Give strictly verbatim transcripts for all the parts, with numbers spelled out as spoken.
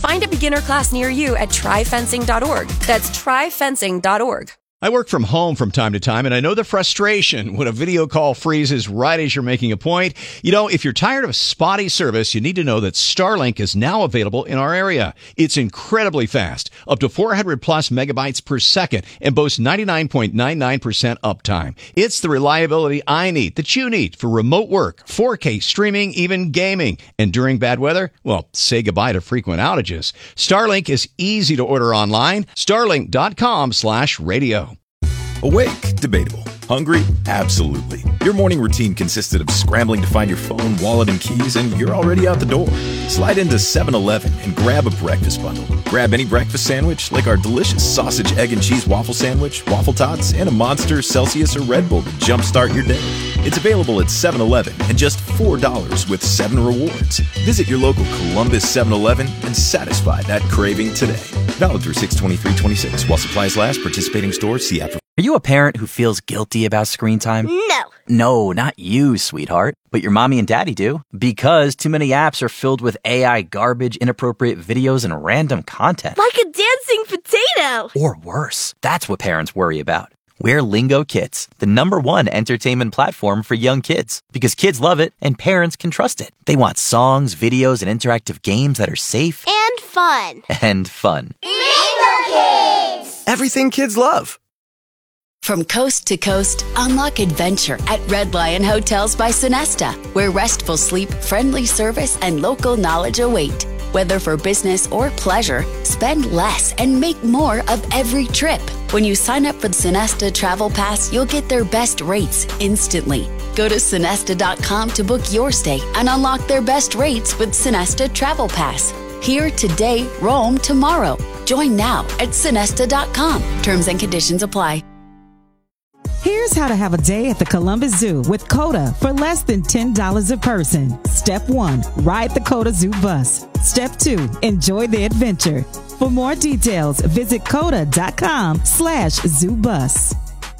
Find a beginner class near you at try fencing dot org. That's try fencing dot org. I work from home from time to time, and I know the frustration when a video call freezes right as you're making a point. You know, if you're tired of spotty service, you need to know that Starlink is now available in our area. It's incredibly fast, up to four hundred plus megabytes per second, and boasts ninety-nine point nine nine percent uptime. It's the reliability I need, that you need, for remote work, four K streaming, even gaming. And during bad weather, well, say goodbye to frequent outages. Starlink is easy to order online. Starlink dot com slash radio. Awake? Debatable. Hungry? Absolutely. Your morning routine consisted of scrambling to find your phone, wallet, and keys, and you're already out the door. Slide into seven eleven and grab a breakfast bundle. Grab any breakfast sandwich, like our delicious sausage, egg, and cheese waffle sandwich, waffle tots, and a Monster, Celsius, or Red Bull to jumpstart your day. It's available at seven eleven and just four dollars with seven rewards. Visit your local Columbus seven eleven and satisfy that craving today. Valid through six twenty-three twenty-six. While supplies last, participating stores, see app. Are you a parent who feels guilty about screen time? No. No, not you, sweetheart. But your mommy and daddy do. Because too many apps are filled with A I garbage, inappropriate videos, and random content. Like a dancing potato. Or worse. That's what parents worry about. We're Lingo Kids, the number one entertainment platform for young kids. Because kids love it and parents can trust it. They want songs, videos, and interactive games that are safe. And fun. And fun. Lingo Kids! Everything kids love. From coast to coast, unlock adventure at Red Lion Hotels by Sonesta, where restful sleep, friendly service, and local knowledge await. Whether for business or pleasure, spend less and make more of every trip. When you sign up for the Sonesta Travel Pass, you'll get their best rates instantly. Go to Sonesta dot com to book your stay and unlock their best rates with Sonesta Travel Pass. Here today, roam tomorrow. Join now at Sonesta dot com. Terms and conditions apply. Here's how to have a day at the Columbus Zoo with COTA for less than ten dollars a person. Step one, ride the COTA Zoo bus. Step two, enjoy the adventure. For more details, visit COTA dot com slash zoo bus.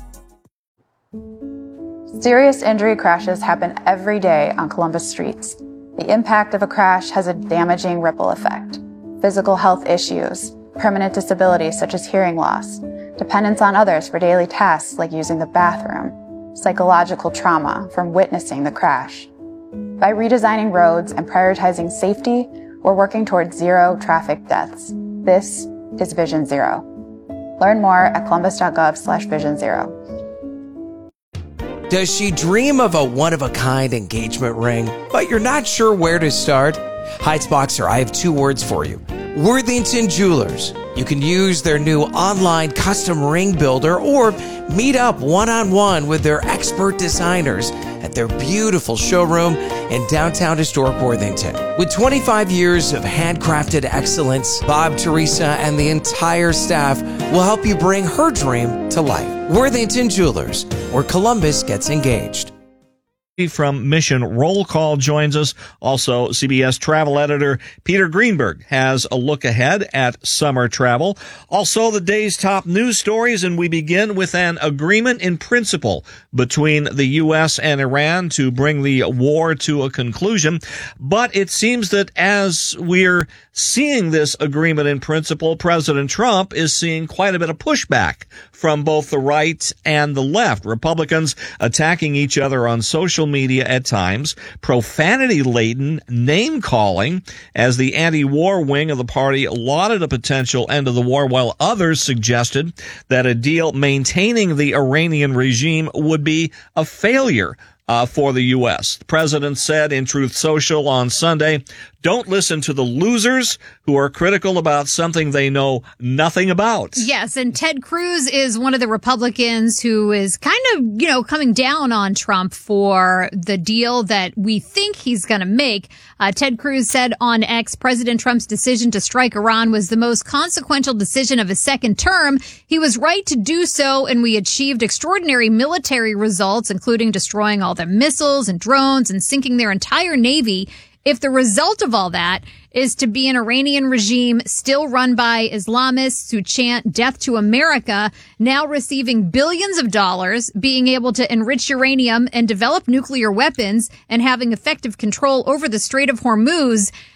Serious injury crashes happen every day on Columbus streets. The impact of a crash has a damaging ripple effect. Physical health issues, permanent disabilities such as hearing loss, dependence on others for daily tasks like using the bathroom, psychological trauma from witnessing the crash. By redesigning roads and prioritizing safety, we're working towards zero traffic deaths. This is Vision Zero. Learn more at columbus dot gov slash vision zero. Does she dream of a one-of-a-kind engagement ring, but you're not sure where to start? Heights Boxer, I have two words for you. Worthington Jewelers. You can use their new online custom ring builder or meet up one-on-one with their expert designers at their beautiful showroom in downtown historic Worthington. With twenty-five years of handcrafted excellence, Bob, Teresa, and the entire staff will help you bring her dream to life. Worthington Jewelers, where Columbus gets engaged. From Mission Roll Call joins us. Also, C B S travel editor Peter Greenberg has a look ahead at summer travel. Also, the day's top news stories, and we begin with an agreement in principle between the U S and Iran to bring the war to a conclusion. But it seems that as we're seeing this agreement in principle, President Trump is seeing quite a bit of pushback from both the right and the left. Republicans attacking each other on social media at times, profanity-laden name-calling as the anti-war wing of the party lauded a potential end of the war, while others suggested that a deal maintaining the Iranian regime would be a failure Uh, for the U S. The president said in Truth Social on Sunday, don't listen to the losers who are critical about something they know nothing about. Yes, and Ted Cruz is one of the Republicans who is kind of, you know, coming down on Trump for the deal that we think he's going to make. Uh, Ted Cruz said on X, President Trump's decision to strike Iran was the most consequential decision of his second term. He was right to do so, and we achieved extraordinary military results, including destroying all the missiles and drones and sinking their entire navy. If the result of all that is to be an Iranian regime still run by Islamists who chant death to America, now receiving billions of dollars, being able to enrich uranium and develop nuclear weapons, and having effective control over the Strait of Hormuz,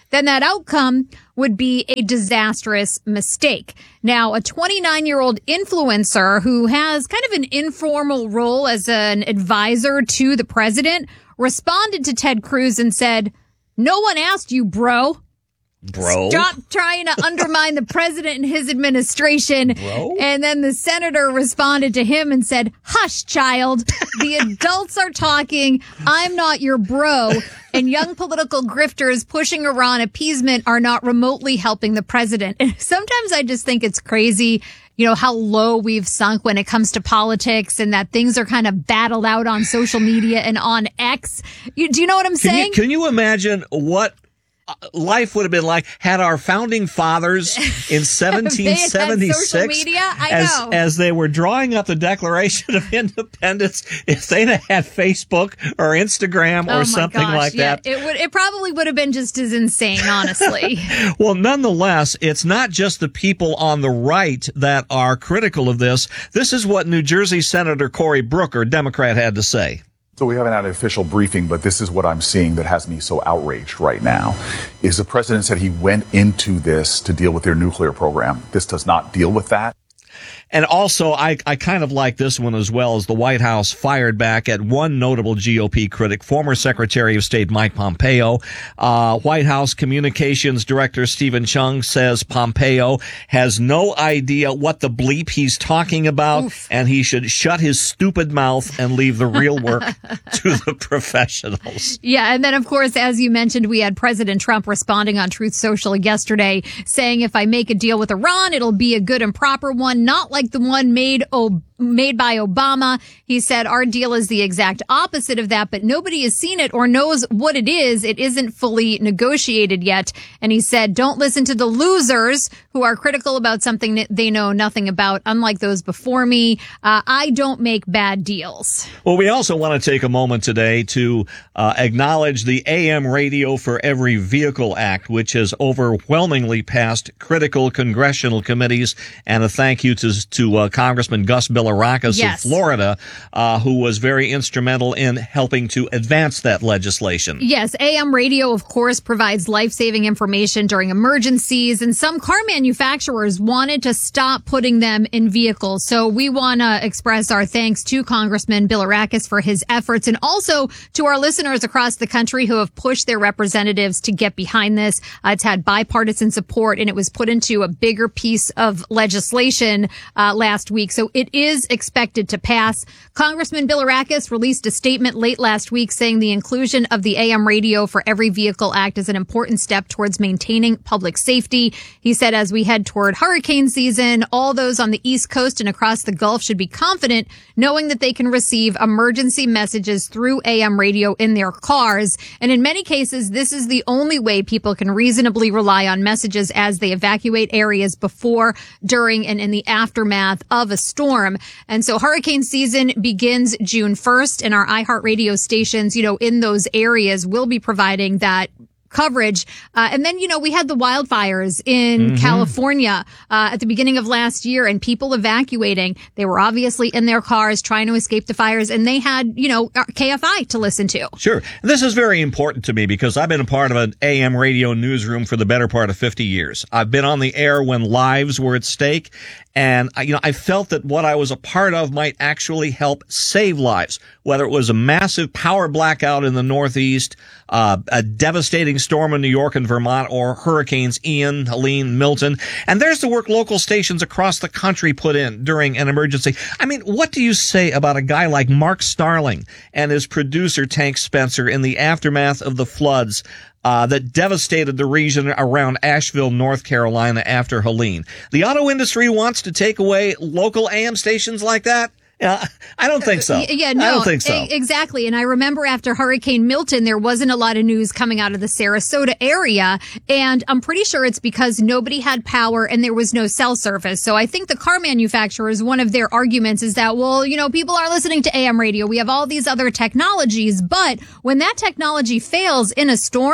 then that outcome would be a disastrous mistake. Now, a twenty-nine-year-old influencer who has kind of an informal role as an advisor to the president responded to Ted Cruz and said, "No one asked you, bro. Bro. Stop trying to undermine the president and his administration." Bro? And then the senator responded to him and said, "Hush, child. The adults are talking. I'm not your bro. And young political grifters pushing Iran appeasement are not remotely helping the president." And sometimes I just think it's crazy, you know, how low we've sunk when it comes to politics and that things are kind of battled out on social media and on X. You, do you know what I'm Can saying? you, can you imagine what life would have been like had our founding fathers in seventeen seventy-six, social media? I as, know. as they were drawing up the Declaration of Independence, if they'd have had Facebook or Instagram Oh or my something gosh, like yeah, that. It would. It probably would have been just as insane, honestly. Well, nonetheless, it's not just the people on the right that are critical of this. This is what New Jersey Senator Cory Booker, Democrat, had to say. So we haven't had an official briefing, but this is what I'm seeing that has me so outraged right now, is the president said he went into this to deal with their nuclear program. This does not deal with that. And also, I, I kind of like this one as well, as the White House fired back at one notable G O P critic, former Secretary of State Mike Pompeo. Uh, White House Communications Director Stephen Chung says Pompeo has no idea what the bleep he's talking about, Oof. and he should shut his stupid mouth and leave the real work to the professionals. Yeah, and then, of course, as you mentioned, we had President Trump responding on Truth Social yesterday, saying if I make a deal with Iran, it'll be a good and proper one, not like the one made Ob- made by Obama. He said our deal is the exact opposite of that, but nobody has seen it or knows what it is. It isn't fully negotiated yet. And he said, don't listen to the losers who are critical about something that they know nothing about, unlike those before me. Uh, I don't make bad deals. Well, we also want to take a moment today to uh, acknowledge the A M Radio for Every Vehicle Act, which has overwhelmingly passed critical congressional committees, and a thank you to, to uh, Congressman Gus Bilirakis Yes. of Florida, uh, who was very instrumental in helping to advance that legislation. Yes, A M radio, of course, provides life-saving information during emergencies, and some car manufacturers wanted to stop putting them in vehicles. So we want to express our thanks to Congressman Bilirakis for his efforts, and also to our listeners across the country who have pushed their representatives to get behind this. Uh, it's had bipartisan support, and it was put into a bigger piece of legislation uh, last week. So it is expected to pass. Congressman Bilirakis released a statement late last week saying the inclusion of the A M Radio for Every Vehicle Act is an important step towards maintaining public safety. He said as we head toward hurricane season, all those on the East Coast and across the Gulf should be confident knowing that they can receive emergency messages through A M radio in their cars. And in many cases, this is the only way people can reasonably rely on messages as they evacuate areas before, during, and in the aftermath of a storm. And so hurricane season begins June first, and our iHeartRadio stations, you know, in those areas will be providing that coverage. Uh, and then, you know, we had the wildfires in mm-hmm. California uh, at the beginning of last year, and people evacuating. They were obviously in their cars trying to escape the fires, and they had, you know, K F I to listen to. Sure. And this is very important to me because I've been a part of an A M radio newsroom for the better part of fifty years. I've been on the air when lives were at stake. And, you know, I felt that what I was a part of might actually help save lives, whether it was a massive power blackout in the Northeast, uh, a devastating storm in New York and Vermont, or hurricanes Ian, Helene, Milton. And there's the work local stations across the country put in during an emergency. I mean, what do you say about a guy like Mark Starling and his producer Tank Spencer in the aftermath of the floods Uh, that devastated the region around Asheville, North Carolina after Helene? The auto industry wants to take away local A M stations like that? Yeah, I don't think so. Yeah, no, I don't think so. E- exactly. And I remember after Hurricane Milton, there wasn't a lot of news coming out of the Sarasota area. And I'm pretty sure it's because nobody had power and there was no cell service. So I think the car manufacturers, one of their arguments is that, well, you know, people are listening to A M radio. We have all these other technologies. But when that technology fails in a storm,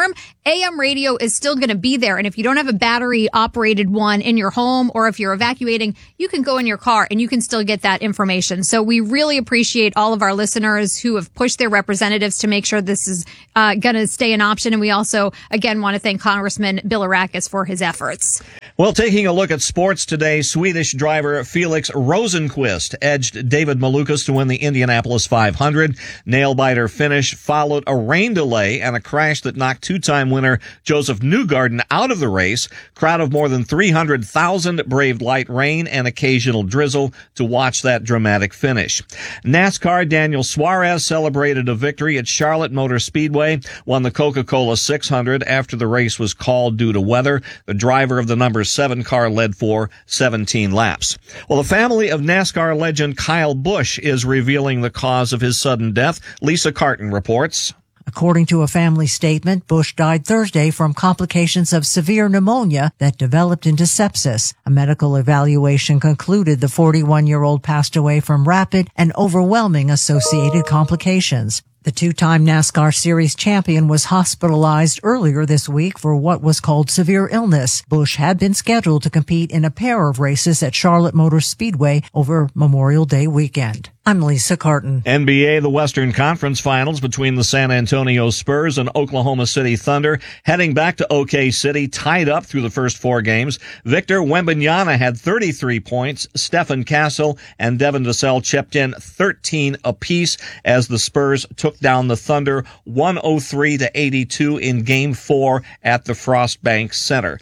A M radio is still going to be there. And if you don't have a battery operated one in your home, or if you're evacuating, you can go in your car and you can still get that information. So we really appreciate all of our listeners who have pushed their representatives to make sure this is uh, going to stay an option. And we also, again, want to thank Congressman Bilirakis for his efforts. Well, taking a look at sports today, Swedish driver Felix Rosenqvist edged David Malukas to win the Indianapolis five hundred. Nail-biter finish followed a rain delay and a crash that knocked two-time winner Joseph Newgarden out of the race. Crowd of more than three hundred thousand braved light rain and occasional drizzle to watch that dramatic finish. NASCAR Daniel Suarez celebrated a victory at Charlotte Motor Speedway, won the Coca-Cola six hundred after the race was called due to weather. The driver of the number seven car led for seventeen laps. Well, the family of NASCAR legend Kyle Busch is revealing the cause of his sudden death. Lisa Carton reports. According to a family statement, Busch died Thursday from complications of severe pneumonia that developed into sepsis. A medical evaluation concluded the forty-one-year-old passed away from rapid and overwhelming associated complications. The two-time NASCAR Series champion was hospitalized earlier this week for what was called severe illness. Busch had been scheduled to compete in a pair of races at Charlotte Motor Speedway over Memorial Day weekend. I'm Lisa Carton. N B A, the Western Conference Finals between the San Antonio Spurs and Oklahoma City Thunder heading back to O K City, tied up through the first four games. Victor Wembanyama had thirty-three points. Stephen Castle and Devin Vassell chipped in thirteen apiece as the Spurs took down the Thunder one oh three to eighty-two in Game four at the Frostbank Center.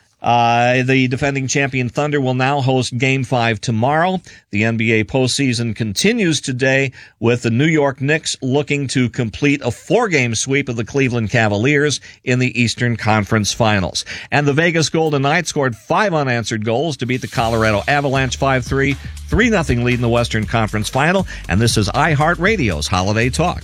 Uh, the defending champion Thunder will now host Game five tomorrow. The N B A postseason continues today with the New York Knicks looking to complete a four-game sweep of the Cleveland Cavaliers in the Eastern Conference Finals. And the Vegas Golden Knights scored five unanswered goals to beat the Colorado Avalanche five three, three nothing lead in the Western Conference Final. And this is iHeartRadio's Holiday Talk.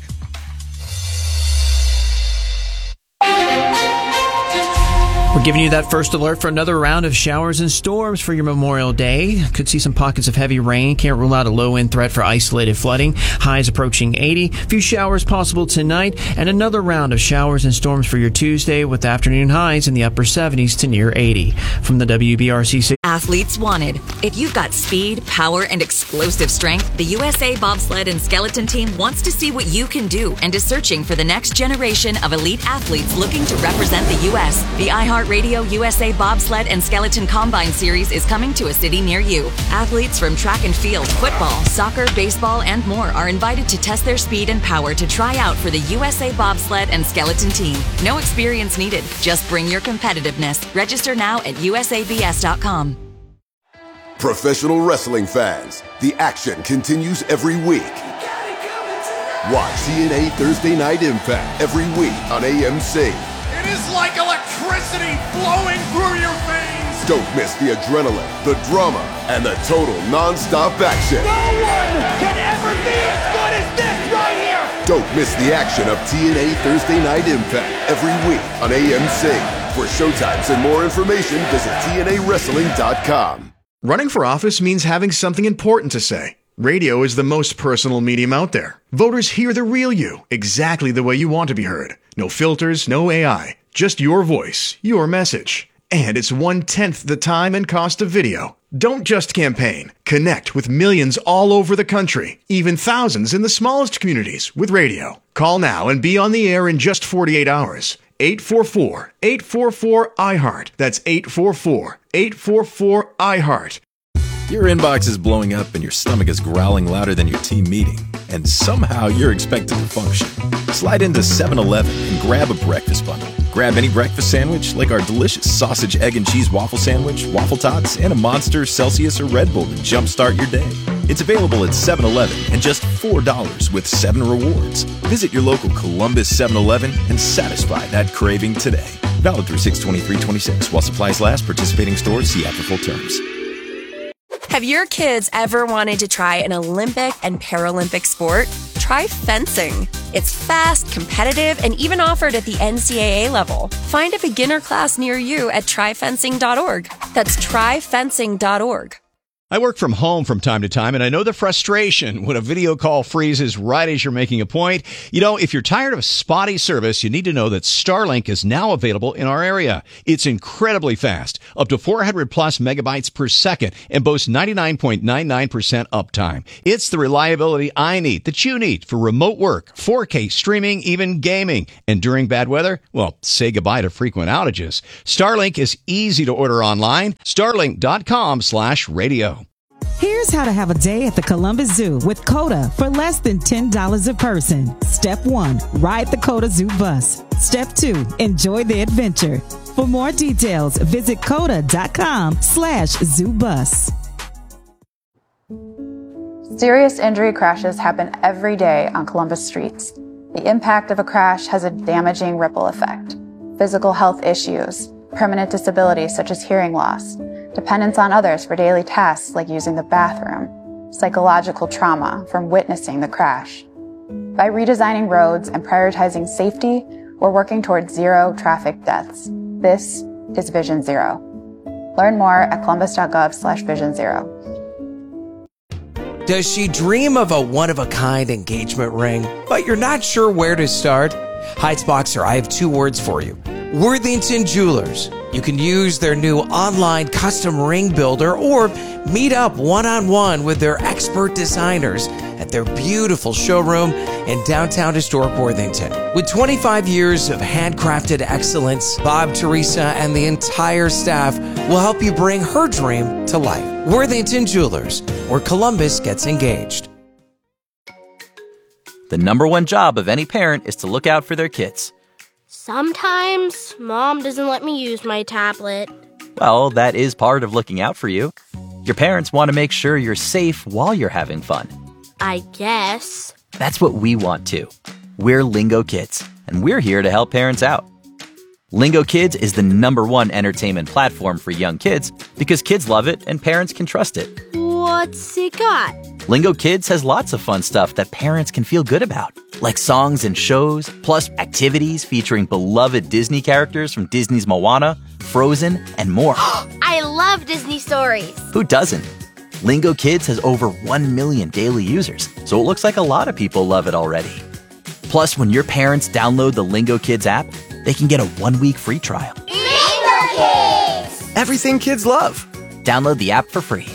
We're giving you that first alert for another round of showers and storms for your Memorial Day. Could see some pockets of heavy rain. Can't rule out a low-end threat for isolated flooding. Highs approaching eighty. Few showers possible tonight. And another round of showers and storms for your Tuesday with afternoon highs in the upper seventies to near eighty. From the W B R C. Athletes wanted. If you've got speed, power, and explosive strength, the U S A Bobsled and Skeleton Team wants to see what you can do and is searching for the next generation of elite athletes looking to represent the U S. The iHeartRadio U S A Bobsled and Skeleton Combine Series is coming to a city near you. Athletes from track and field, football, soccer, baseball, and more are invited to test their speed and power to try out for the U S A Bobsled and Skeleton Team. No experience needed. Just bring your competitiveness. Register now at U S A B S dot com. Professional wrestling fans, the action continues every week. Watch T N A Thursday Night Impact every week on A M C. It is like electricity flowing through your veins. Don't miss the adrenaline, the drama, and the total non-stop action. No one can ever be as good as this right here. Don't miss the action of T N A Thursday Night Impact every week on A M C. For showtimes and more information, visit T N A wrestling dot com. Running for office means having something important to say. Radio is the most personal medium out there. Voters hear the real you, exactly the way you want to be heard. No filters, no A I, just your voice, your message. And it's one-tenth the time and cost of video. Don't just campaign. Connect with millions all over the country, even thousands in the smallest communities with radio. Call now and be on the air in just forty-eight hours. eight four four, eight four four, I heart. That's eight four four, eight four four, I heart. Your inbox is blowing up and your stomach is growling louder than your team meeting, and somehow you're expected to function. Slide into seven eleven and grab a breakfast bundle. Grab any breakfast sandwich like our delicious sausage, egg, and cheese waffle sandwich, waffle tots, and a Monster, Celsius, or Red Bull to jumpstart your day. It's available at seven eleven and just four dollars with seven rewards. Visit your local Columbus seven eleven and satisfy that craving today. Valid through six twenty-three twenty-six while supplies last. Participating stores, see app for full terms. Have your kids ever wanted to try an Olympic and Paralympic sport? Try fencing. It's fast, competitive, and even offered at the N C double A level. Find a beginner class near you at try fencing dot org. That's try fencing dot org. I work from home from time to time, and I know the frustration when a video call freezes right as you're making a point. You know, if you're tired of spotty service, you need to know that Starlink is now available in our area. It's incredibly fast, up to four hundred plus megabytes per second, and boasts ninety-nine point nine nine percent uptime. It's the reliability I need, that you need, for remote work, four K streaming, even gaming. And during bad weather, well, say goodbye to frequent outages. Starlink is easy to order online. Starlink.com slash radio. Here's how to have a day at the Columbus Zoo with COTA for less than ten dollars a person. Step one, ride the COTA Zoo bus. Step two, enjoy the adventure. For more details, visit COTA.com slash zoo bus. Serious injury crashes happen every day on Columbus streets. The impact of a crash has a damaging ripple effect. Physical health issues, permanent disability such as hearing loss, dependence on others for daily tasks like using the bathroom, psychological trauma from witnessing the crash. By redesigning roads and prioritizing safety, we're working towards zero traffic deaths. This is Vision Zero. Learn more at columbus.gov slash vision zero. Does she dream of a one-of-a-kind engagement ring, but you're not sure where to start? Heights Boxer, I have two words for you. Worthington Jewelers. You can use their new online custom ring builder or meet up one-on-one with their expert designers at their beautiful showroom in downtown historic Worthington. With twenty-five years of handcrafted excellence, Bob, Teresa, and the entire staff will help you bring her dream to life. Worthington Jewelers, where Columbus gets engaged. The number one job of any parent is to look out for their kids. Sometimes Mom doesn't let me use my tablet. Well, that is part of looking out for you. Your parents want to make sure you're safe while you're having fun. I guess. That's what we want too. We're Lingo Kids, and we're here to help parents out. Lingo Kids is the number one entertainment platform for young kids because kids love it and parents can trust it. What's it got? Lingo Kids has lots of fun stuff that parents can feel good about, like songs and shows, plus activities featuring beloved Disney characters from Disney's Moana, Frozen, and more. I love Disney stories. Who doesn't? Lingo Kids has over one million daily users, so it looks like a lot of people love it already. Plus, when your parents download the Lingo Kids app, they can get a one-week free trial. Lingo Kids! Everything kids love. Download the app for free.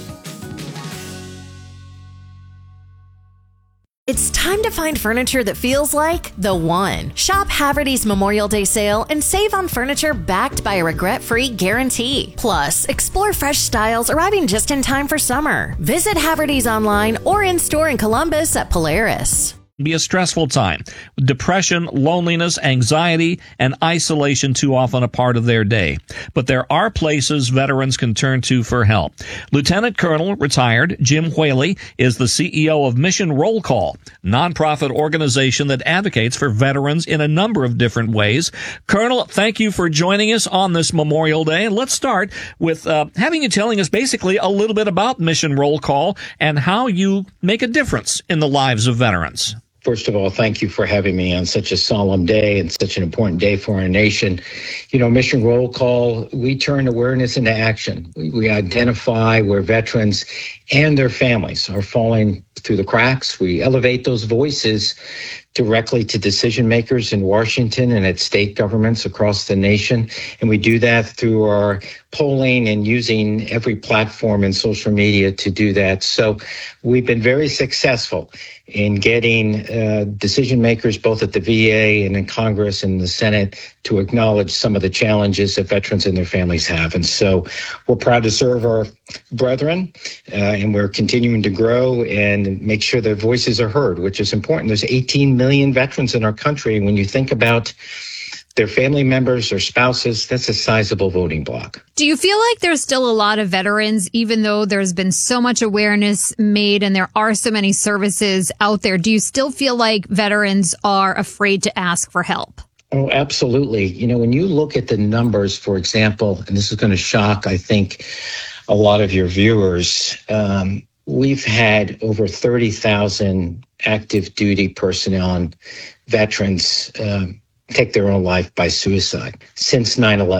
It's time to find furniture that feels like the one. Shop Haverty's Memorial Day sale and save on furniture backed by a regret-free guarantee. Plus, explore fresh styles arriving just in time for summer. Visit Haverty's online or in-store in Columbus at Polaris. Be a stressful time. Depression, loneliness, anxiety, and isolation too often a part of their day. But there are places veterans can turn to for help. Lieutenant Colonel, retired, Jim Whaley is the C E O of Mission Roll Call, nonprofit organization that advocates for veterans in a number of different ways. Colonel, thank you for joining us on this Memorial Day. And let's start with uh, having you telling us basically a little bit about Mission Roll Call and how you make a difference in the lives of veterans. First of all, thank you for having me on such a solemn day and such an important day for our nation. You know, Mission Roll Call, we turn awareness into action. We, we identify where veterans and their families are falling through the cracks. We elevate those voices directly to decision makers in Washington and at state governments across the nation. And we do that through our polling and using every platform in social media to do that. So we've been very successful in getting uh, decision makers both at the V A and in Congress and the Senate to acknowledge some of the challenges that veterans and their families have. And so we're proud to serve our brethren, uh, and we're continuing to grow and make sure their voices are heard, which is important. There's eighteen million veterans in our country. And when you think about their family members or spouses, that's a sizable voting bloc. Do you feel like there's still a lot of veterans, even though there's been so much awareness made and there are so many services out there? Do you still feel like veterans are afraid to ask for help? Oh, absolutely. You know, when you look at the numbers, for example, and this is going to shock, I think, a lot of your viewers, um, we've had over thirty thousand active duty personnel and veterans um, take their own life by suicide since nine eleven.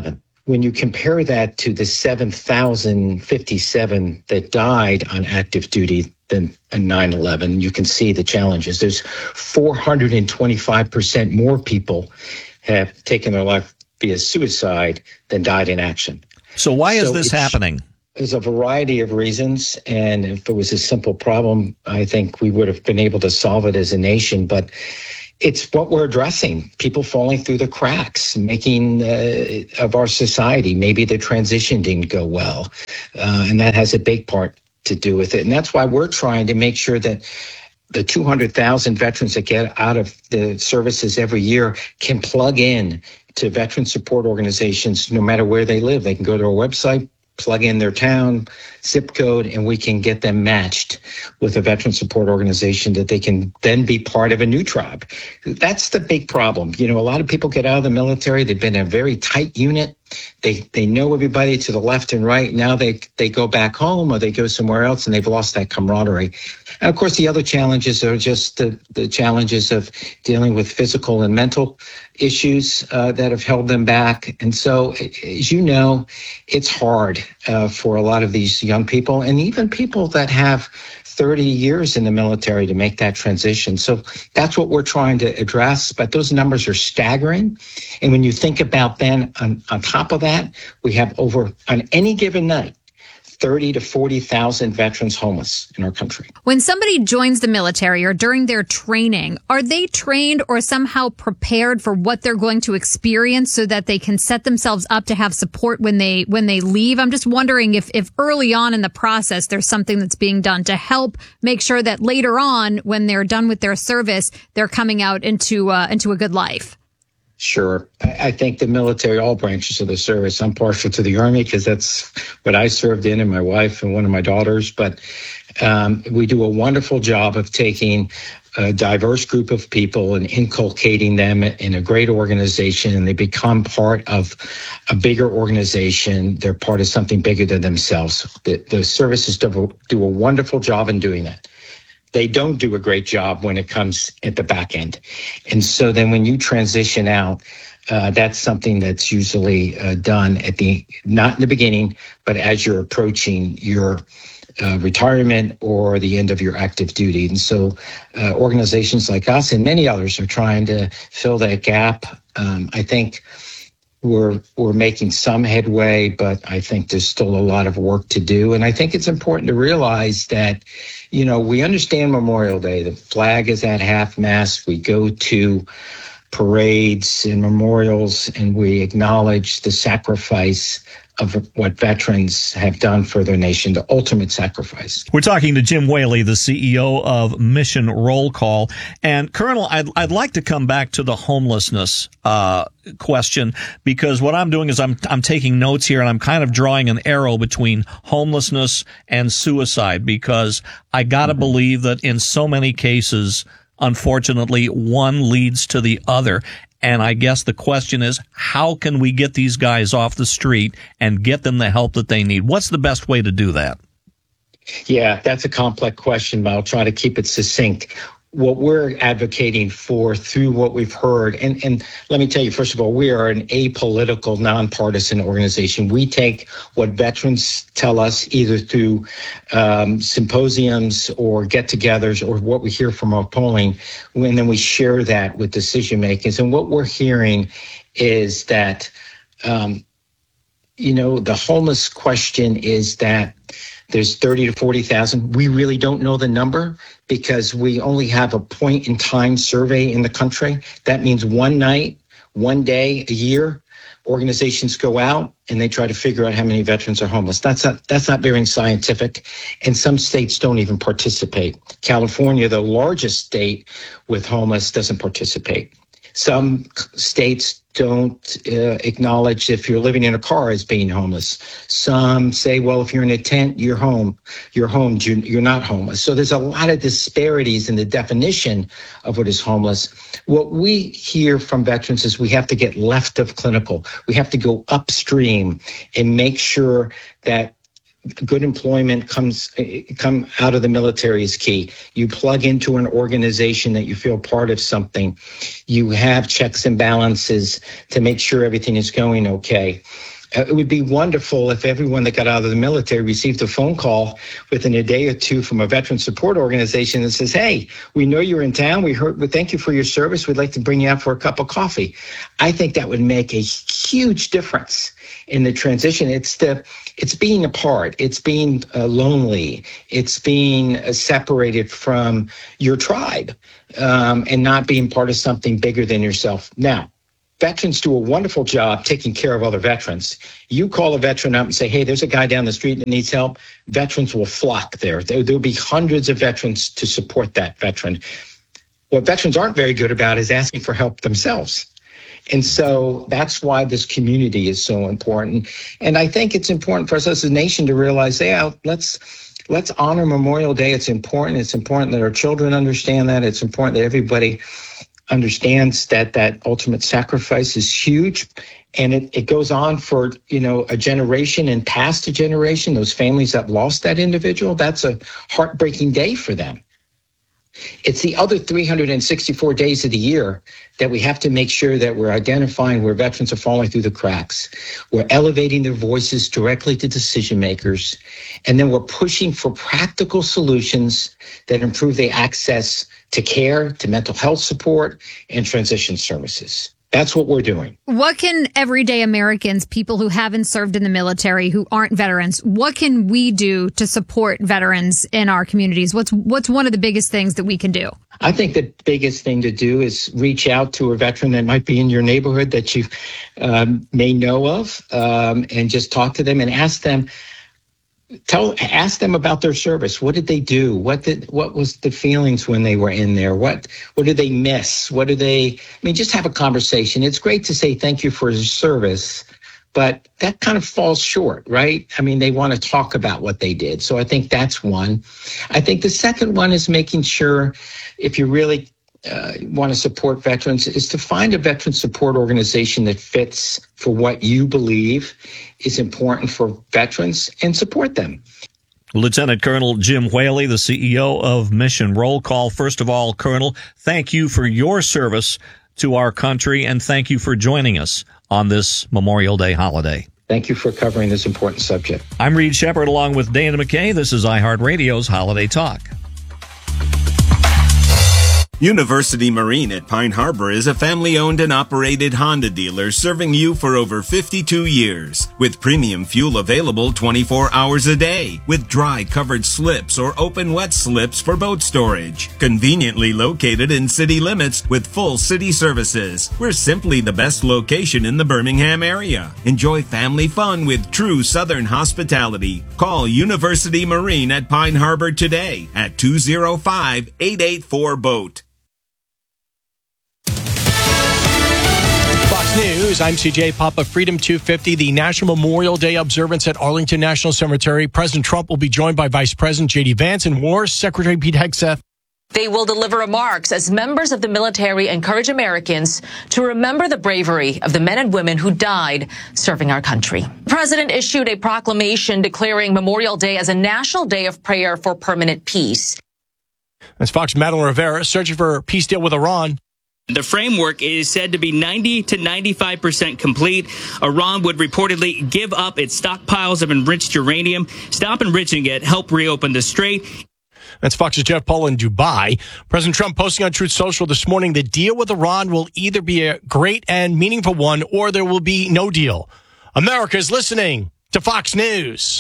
when you compare that to the seven thousand fifty-seven that died on active duty than in nine eleven, you can see the challenges. There's four hundred twenty-five percent more people have taken their life via suicide than died in action. So why is So this it's- happening? There's a variety of reasons, and if it was a simple problem, I think we would have been able to solve it as a nation, but it's what we're addressing. People falling through the cracks, making uh, of our society. Maybe the transition didn't go well, uh, and that has a big part to do with it. And that's why we're trying to make sure that the two hundred thousand veterans that get out of the services every year can plug in to veteran support organizations no matter where they live. They can go to our website, plug in their town, zip code, and we can get them matched with a veteran support organization that they can then be part of a new tribe. That's the big problem. You know, a lot of people get out of the military. They've been in a very tight unit. They they know everybody to the left and right. Now they they go back home or they go somewhere else and they've lost that camaraderie. And of course, the other challenges are just the, the challenges of dealing with physical and mental issues uh, that have held them back. And so, as you know, it's hard uh, for a lot of these young people and even people that have thirty years in the military to make that transition. So that's what we're trying to address. But those numbers are staggering. And when you think about then on, on top of that, we have over on any given night, thirty to forty thousand veterans homeless in our country. When somebody joins the military or during their training, are they trained or somehow prepared for what they're going to experience so that they can set themselves up to have support when they when they leave? I'm just wondering if, if early on in the process there's something that's being done to help make sure that later on, when they're done with their service, they're coming out into uh, into a good life. Sure. I think the military, all branches of the service, I'm partial to the Army because that's what I served in and my wife and one of my daughters. But um, we do a wonderful job of taking a diverse group of people and inculcating them in a great organization, and they become part of a bigger organization. They're part of something bigger than themselves. The, the services do, do a wonderful job in doing that. They don't do a great job when it comes at the back end. And so then when you transition out, uh, that's something that's usually uh, done at the, not in the beginning, but as you're approaching your uh, retirement or the end of your active duty. And so uh, organizations like us and many others are trying to fill that gap. Um, I think We're we're making some headway, but I think there's still a lot of work to do. And I think it's important to realize that, you know, we understand Memorial Day. The flag is at half-mast. We go to parades and memorials, and we acknowledge the sacrifice of what veterans have done for their nation, the ultimate sacrifice. We're talking to Jim Whaley, the C E O of Mission Roll Call. And Colonel, I'd, I'd like to come back to the homelessness uh, question, because what I'm doing is I'm I'm taking notes here, and I'm kind of drawing an arrow between homelessness and suicide, because I got to mm-hmm. believe that in so many cases, unfortunately, one leads to the other. And I guess the question is, how can we get these guys off the street and get them the help that they need? What's the best way to do that? Yeah, that's a complex question, but I'll try to keep it succinct. What we're advocating for through what we've heard, and, and let me tell you, first of all, we are an apolitical, nonpartisan organization. We take what veterans tell us either through um, symposiums or get-togethers or what we hear from our polling, and then we share that with decision makers. And what we're hearing is that, um, you know, the homeless question is that there's thirty to forty thousand. We really don't know the number because we only have a point in time survey in the country. That means one night, one day, a year, organizations go out and they try to figure out how many veterans are homeless. That's not, that's not very scientific. And some states don't even participate. California, the largest state with homeless, doesn't participate. Some states don't uh, acknowledge if you're living in a car as being homeless. Some say, well, if you're in a tent, you're home. You're home. You're not homeless. So there's a lot of disparities in the definition of what is homeless. What we hear from veterans is we have to get left of clinical. We have to go upstream and make sure that good employment comes come out of the military is key. You plug into an organization that you feel part of something. You have checks and balances to make sure everything is going okay. Uh, it would be wonderful if everyone that got out of the military received a phone call within a day or two from a veteran support organization that says, hey, we know you're in town. We heard, we thank you for your service. We'd like to bring you out for a cup of coffee. I think that would make a huge difference in the transition. It's the, it's being apart. It's being uh, lonely. It's being uh, separated from your tribe um, and not being part of something bigger than yourself. Now, veterans do a wonderful job taking care of other veterans. You call a veteran up and say, hey, there's a guy down the street that needs help. Veterans will flock there. There will be hundreds of veterans to support that veteran. What veterans aren't very good about is asking for help themselves. And so that's why this community is so important. And I think it's important for us as a nation to realize, yeah, let's let's honor Memorial Day. It's important. It's important that our children understand that. It's important that everybody understands that that ultimate sacrifice is huge, and it, it goes on for, you know, a generation and past a generation. Those families that lost that individual, that's a heartbreaking day for them. It's the other three hundred sixty-four days of the year that we have to make sure that we're identifying where veterans are falling through the cracks. We're elevating their voices directly to decision makers, and then we're pushing for practical solutions that improve their access to care, to mental health support, and transition services. That's what we're doing. What can everyday Americans, people who haven't served in the military, who aren't veterans, what can we do to support veterans in our communities? What's what's one of the biggest things that we can do? I think the biggest thing to do is reach out to a veteran that might be in your neighborhood that you um, may know of, um, and just talk to them and ask them, Tell, ask them about their service. What did they do? What did, what was the feelings when they were in there? What, what did they miss? What do they, I mean, just have a conversation. It's great to say thank you for your service, but that kind of falls short, right? I mean, they want to talk about what they did. So I think that's one. I think the second one is making sure, if you really Uh, want to support veterans, is to find a veteran support organization that fits for what you believe is important for veterans and support them. Lieutenant Colonel Jim Whaley, the C E O of Mission Roll Call. First of all, Colonel, thank you for your service to our country, and thank you for joining us on this Memorial Day holiday. Thank you for covering this important subject. I'm Reed Shepard along with Dana McKay. This is iHeartRadio's Holiday Talk. University Marine at Pine Harbor is a family-owned and operated Honda dealer serving you for over fifty-two years. With premium fuel available twenty-four hours a day, with dry covered slips or open wet slips for boat storage. Conveniently located in city limits with full city services. We're simply the best location in the Birmingham area. Enjoy family fun with true Southern hospitality. Call University Marine at Pine Harbor today at two oh five, eight eight four, boat. News. I'm C J Papa. Freedom two fifty, the National Memorial Day observance at Arlington National Cemetery. President Trump will be joined by Vice President J D Vance and War Secretary Pete Hegseth. They will deliver remarks as members of the military encourage Americans to remember the bravery of the men and women who died serving our country. The president issued a proclamation declaring Memorial Day as a national day of prayer for permanent peace. That's Fox Madeline Rivera searching for a peace deal with Iran. The framework is said to be ninety to ninety-five percent complete. Iran would reportedly give up its stockpiles of enriched uranium, stop enriching it, help reopen the strait. That's Fox's Jeff Paul in Dubai. President Trump posting on Truth Social this morning, the deal with Iran will either be a great and meaningful one or there will be no deal. America is listening to Fox News.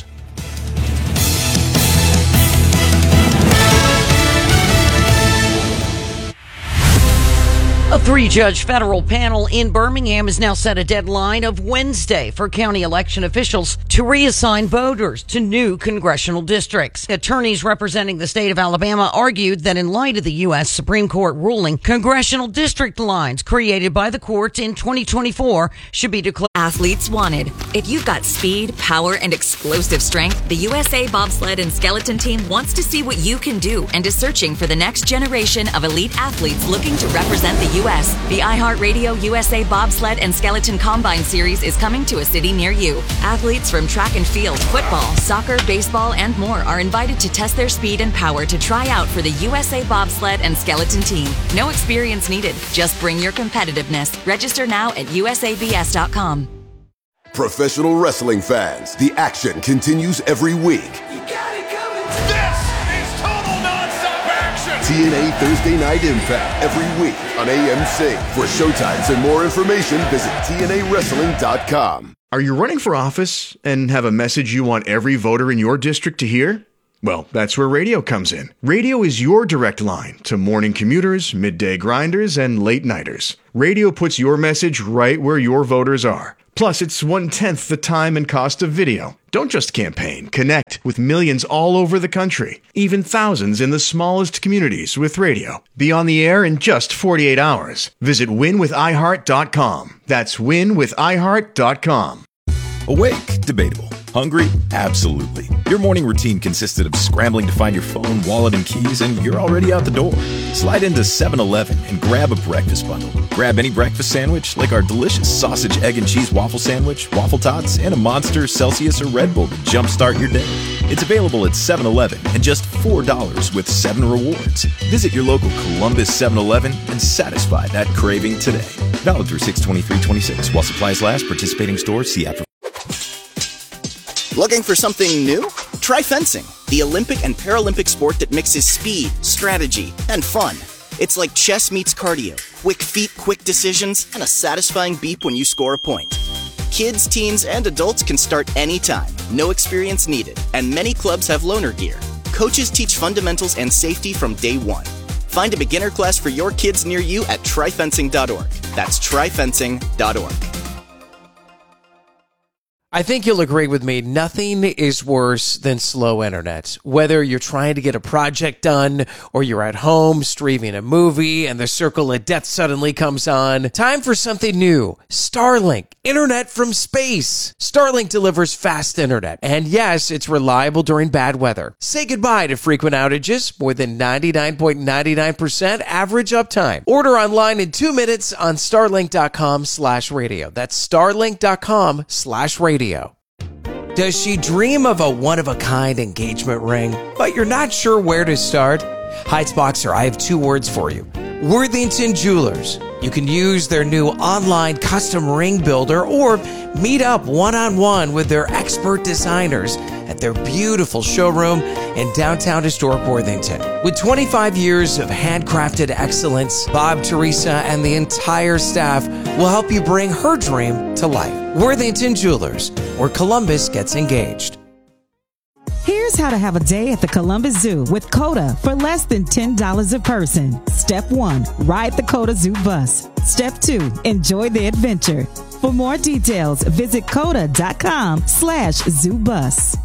A three-judge federal panel in Birmingham has now set a deadline of Wednesday for county election officials to reassign voters to new congressional districts. Attorneys representing the state of Alabama argued that in light of the U S Supreme Court ruling, congressional district lines created by the court in twenty twenty-four should be declared. Athletes wanted. If you've got speed, power, and explosive strength, the U S A Bobsled and Skeleton Team wants to see what you can do and is searching for the next generation of elite athletes looking to represent the U S The iHeartRadio U S A Bobsled and Skeleton Combine Series is coming to a city near you. Athletes from track and field, football, soccer, baseball, and more are invited to test their speed and power to try out for the U S A Bobsled and Skeleton Team. No experience needed. Just bring your competitiveness. Register now at U S A B S dot com. Professional wrestling fans, the action continues every week. This is total nonstop action! T N A Thursday Night Impact every week on A M C. For showtimes and more information, visit T N A wrestling dot com. Are you running for office and have a message you want every voter in your district to hear? Well, that's where radio comes in. Radio is your direct line to morning commuters, midday grinders, and late nighters. Radio puts your message right where your voters are. Plus, it's one-tenth the time and cost of video. Don't just campaign. Connect with millions all over the country, even thousands in the smallest communities with radio. Be on the air in just forty-eight hours. Visit win with i heart dot com. That's win with i heart dot com. Awake? Debatable. Hungry? Absolutely. Your morning routine consisted of scrambling to find your phone, wallet, and keys, and you're already out the door. Slide into seven eleven and grab a breakfast bundle. Grab any breakfast sandwich, like our delicious sausage, egg, and cheese waffle sandwich, waffle tots, and a Monster, Celsius, or Red Bull to jumpstart your day. It's available at seven eleven and just four dollars with seven rewards. Visit your local Columbus seven eleven and satisfy that craving today. Valid through six twenty-three twenty-six. While supplies last, participating stores, see app for. Looking for something new? Try fencing, the Olympic and Paralympic sport that mixes speed, strategy, and fun. It's like chess meets cardio, quick feet, quick decisions, and a satisfying beep when you score a point. Kids, teens, and adults can start anytime, no experience needed, and many clubs have loaner gear. Coaches teach fundamentals and safety from day one. Find a beginner class for your kids near you at try fencing dot org. That's try fencing dot org. I think you'll agree with me, nothing is worse than slow internet. Whether you're trying to get a project done or you're at home streaming a movie and the circle of death suddenly comes on, time for something new. Starlink, internet from space. Starlink delivers fast internet. And yes, it's reliable during bad weather. Say goodbye to frequent outages, more than ninety-nine point nine nine percent average uptime. Order online in two minutes on starlink dot com slash radio. That's starlink dot com slash radio. Does she dream of a one-of-a-kind engagement ring, but you're not sure where to start? Heights Boxer, I have two words for you. Worthington Jewelers. You can use their new online custom ring builder or meet up one-on-one with their expert designers at their beautiful showroom in downtown historic Worthington. With twenty-five years of handcrafted excellence, Bob, Teresa, and the entire staff will help you bring her dream to life. Worthington Jewelers, where Columbus gets engaged. Here's how to have a day at the Columbus Zoo with COTA for less than ten dollars a person. Step one, ride the COTA Zoo bus. Step two, enjoy the adventure. For more details, visit COTA dot com slash zoo bus.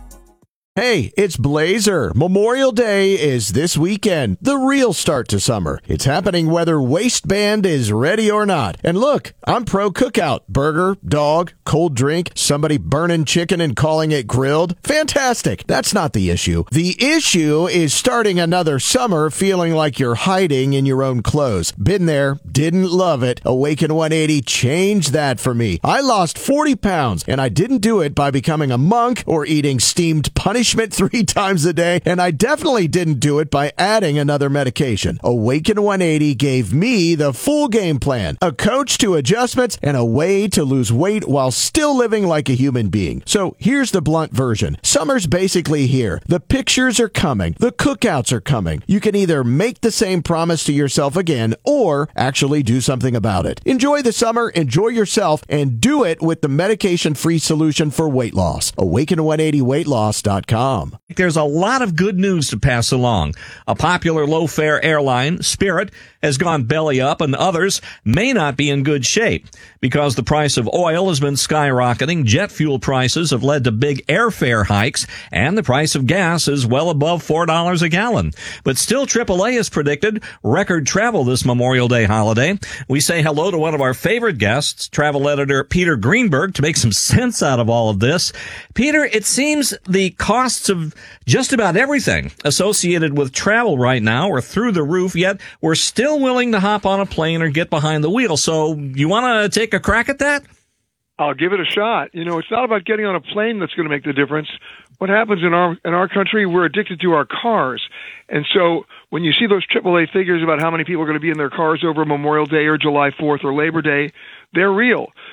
Hey, it's Blazer. Memorial Day is this weekend, the real start to summer. It's happening whether waistband is ready or not. And look, I'm pro cookout. Burger, dog, cold drink, somebody burning chicken and calling it grilled. Fantastic. That's not the issue. The issue is starting another summer feeling like you're hiding in your own clothes. Been there, didn't love it. Awaken one eighty changed that for me. I lost forty pounds, and I didn't do it by becoming a monk or eating steamed punishment three times a day, and I definitely didn't do it by adding another medication. Awaken one eighty gave me the full game plan, a coach to adjustments, and a way to lose weight while still living like a human being. So here's the blunt version. Summer's basically here. The pictures are coming. The cookouts are coming. You can either make the same promise to yourself again or actually do something about it. Enjoy the summer, enjoy yourself, and do it with the medication-free solution for weight loss. awaken one eighty weight loss dot com. There's a lot of good news to pass along. A popular low-fare airline, Spirit, has gone belly up, and others may not be in good shape. Because the price of oil has been skyrocketing, jet fuel prices have led to big airfare hikes, and the price of gas is well above four dollars a gallon. But still, triple A has predicted record travel this Memorial Day holiday. We say hello to one of our favorite guests, travel editor Peter Greenberg, to make some sense out of all of this. Peter, it seems the costs of just about everything associated with travel right now are through the roof, yet we're still willing to hop on a plane or get behind the wheel. So you want to take a crack at that? I'll give it a shot. You know, it's not about getting on a plane that's going to make the difference. What happens in our in our country, we're addicted to our cars. And so when you see those triple A figures about how many people are going to be in their cars over Memorial Day or July fourth or Labor Day, they're real.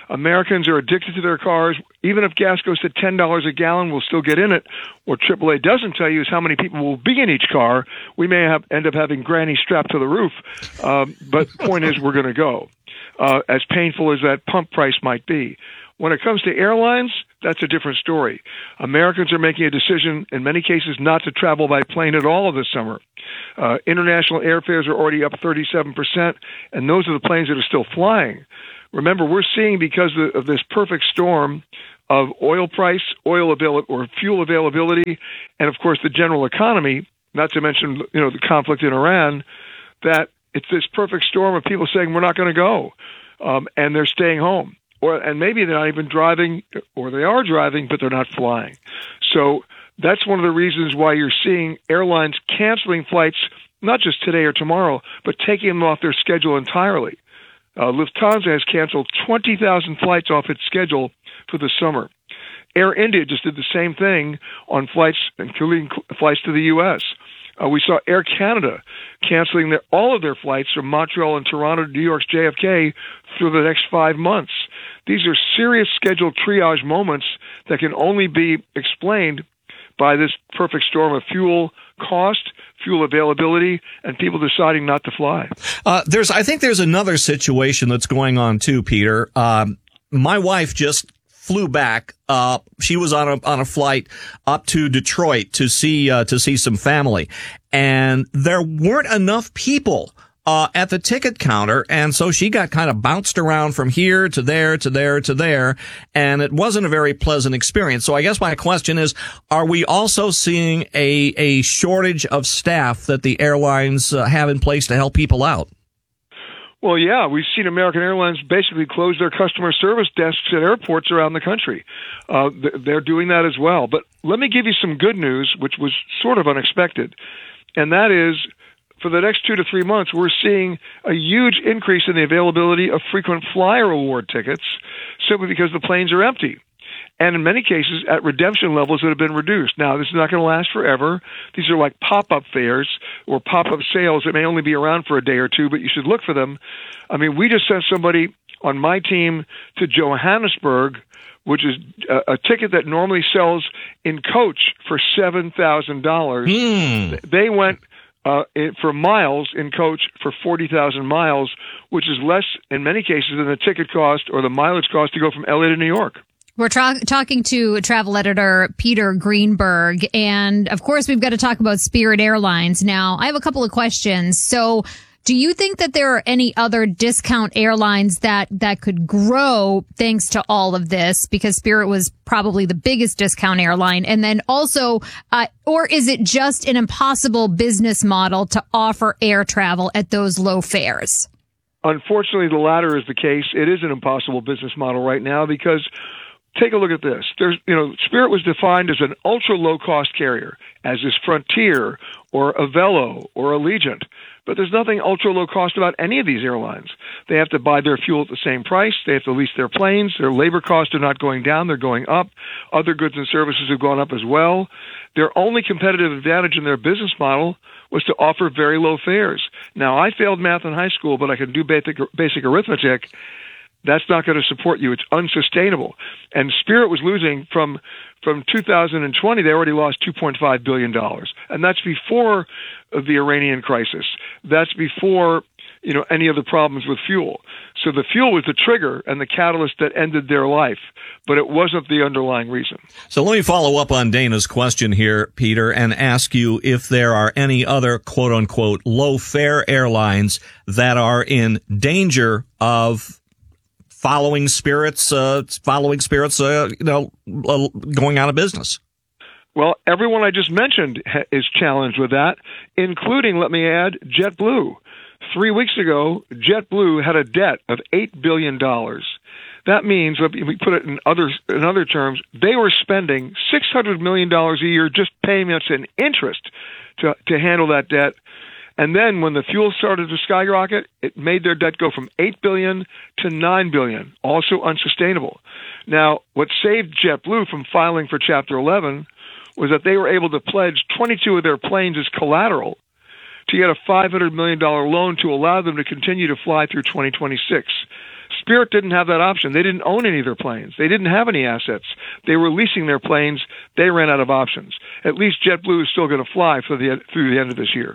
Americans are addicted to their cars. Even if gas goes to ten dollars a gallon, we'll still get in it. What triple A doesn't tell you is how many people will be in each car. We may have, end up having Granny strapped to the roof. Um, but the point is, we're going to go, uh, as painful as that pump price might be. When it comes to airlines, that's a different story. Americans are making a decision, in many cases, not to travel by plane at all this summer. Uh, international airfares are already up thirty-seven percent, and those are the planes that are still flying. Remember, we're seeing, because of this perfect storm of oil price, oil avail- or fuel availability, and, of course, the general economy, not to mention, you know, the conflict in Iran, that it's this perfect storm of people saying we're not going to go, um, and they're staying home. Or, and maybe they're not even driving, or they are driving, but they're not flying. So that's one of the reasons why you're seeing airlines canceling flights, not just today or tomorrow, but taking them off their schedule entirely. Uh, Lufthansa has canceled twenty thousand flights off its schedule for the summer. Air India just did the same thing on flights, including flights to the U S Uh, we saw Air Canada canceling their, all of their flights from Montreal and Toronto to New York's J F K through the next five months. These are serious scheduled triage moments that can only be explained by this perfect storm of fuel cost, fuel availability, and people deciding not to fly. Uh, there's, I think there's another situation that's going on too, Peter. Um, my wife just flew back. Uh, she was on a on a flight up to Detroit to see uh, to see some family, and there weren't enough people uh, at the ticket counter, and so she got kind of bounced around from here to there to there to there, and it wasn't a very pleasant experience. So I guess my question is: are we also seeing a a shortage of staff that the airlines uh, have in place to help people out? Well, yeah, we've seen American Airlines basically close their customer service desks at airports around the country. Uh, they're doing that as well. But let me give you some good news, which was sort of unexpected, and that is, for the next two to three months, we're seeing a huge increase in the availability of frequent flyer award tickets simply because the planes are empty. And in many cases, at redemption levels that have been reduced. Now, this is not going to last forever. These are like pop-up fares or pop-up sales that may only be around for a day or two, but you should look for them. I mean, we just sent somebody on my team to Johannesburg, which is a, a ticket that normally sells in coach for seven thousand dollars. Mm. They went uh, for miles in coach for forty thousand miles, which is less in many cases than the ticket cost or the mileage cost to go from L A to New York. We're tra- talking to travel editor Peter Greenberg, and of course we've got to talk about Spirit Airlines. Now, I have a couple of questions. So, do you think that there are any other discount airlines that, that could grow thanks to all of this? Because Spirit was probably the biggest discount airline. And then also, uh, or is it just an impossible business model to offer air travel at those low fares? Unfortunately, the latter is the case. It is an impossible business model right now because take a look at this. There's, you know, Spirit was defined as an ultra low cost carrier, as is Frontier or Avelo or Allegiant. But there's nothing ultra low cost about any of these airlines. They have to buy their fuel at the same price. They have to lease their planes. Their labor costs are not going down. They're going up. Other goods and services have gone up as well. Their only competitive advantage in their business model was to offer very low fares. Now, I failed math in high school, but I can do basic, basic arithmetic. That's not going to support you. It's unsustainable. And Spirit was losing from from two thousand twenty. They already lost two point five billion dollars, and that's before the Iranian crisis. That's before, you know, any of the problems with fuel. So the fuel was the trigger and the catalyst that ended their life, but it wasn't the underlying reason. So let me follow up on Dana's question here, Peter, and ask you if there are any other quote unquote low fare airlines that are in danger of following Spirit's, uh, following Spirit's, uh, you know, going out of business. Well, everyone I just mentioned is challenged with that, including, let me add, JetBlue. Three weeks ago, JetBlue had a debt of eight billion dollars. That means, if we put it in other in other terms, they were spending six hundred million dollars a year just paying us in interest to to handle that debt. And then when the fuel started to skyrocket, it made their debt go from eight billion dollars to nine billion dollars, also unsustainable. Now, what saved JetBlue from filing for Chapter eleven was that they were able to pledge twenty-two of their planes as collateral to get a five hundred million dollars loan to allow them to continue to fly through twenty twenty-six. Spirit didn't have that option. They didn't own any of their planes. They didn't have any assets. They were leasing their planes. They ran out of options. At least JetBlue is still going to fly for the through the end of this year.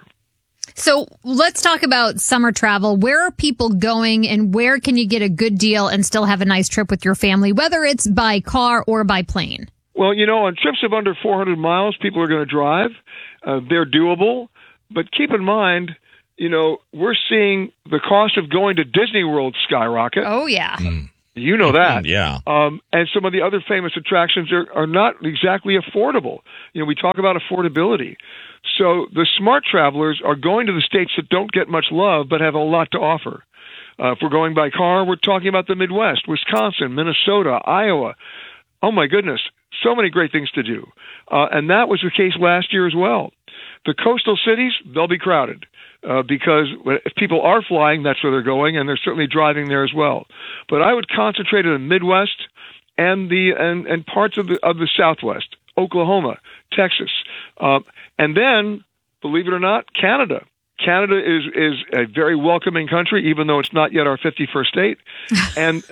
So let's talk about summer travel. Where are people going, and where can you get a good deal and still have a nice trip with your family, whether it's by car or by plane? Well, you know, on trips of under four hundred miles, people are going to drive. Uh, they're doable. But keep in mind, you know, we're seeing the cost of going to Disney World skyrocket. Oh, yeah. Mm. You know that. Yeah. Um, and some of the other famous attractions are, are not exactly affordable. You know, we talk about affordability. So the smart travelers are going to the states that don't get much love but have a lot to offer. Uh, if we're going by car, we're talking about the Midwest, Wisconsin, Minnesota, Iowa. Oh, my goodness. So many great things to do. Uh, and that was the case last year as well. The coastal cities, they'll be crowded. Uh, because if people are flying, that's where they're going, and they're certainly driving there as well. But I would concentrate on the Midwest and the and, and parts of the of the Southwest, Oklahoma, Texas, um, and then, believe it or not, Canada. Canada is is a very welcoming country, even though it's not yet our fifty-first state. And